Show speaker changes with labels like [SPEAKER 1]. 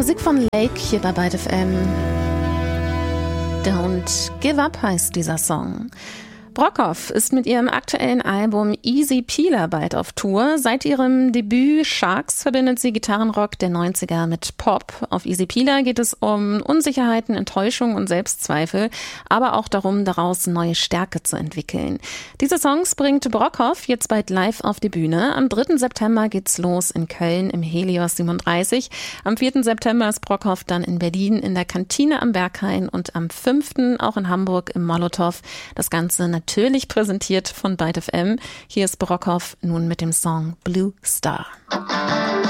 [SPEAKER 1] Musik von Lake hier bei Byte FM. Don't Give Up heißt dieser Song. Brockhoff ist mit ihrem aktuellen Album Easy Peeler bald auf Tour. Seit ihrem Debüt Sharks verbindet sie Gitarrenrock der 90er mit Pop. Auf Easy Peeler geht es um Unsicherheiten, Enttäuschung und Selbstzweifel, aber auch darum, daraus neue Stärke zu entwickeln. Diese Songs bringt Brockhoff jetzt bald live auf die Bühne. Am 3. September geht's los in Köln im Helios 37. Am 4. September ist Brockhoff dann in Berlin in der Kantine am Berghain und am 5. auch in Hamburg im Molotow. Das Ganze natürlich präsentiert von Byte FM. Hier ist Brockhoff nun mit dem Song Blue Star.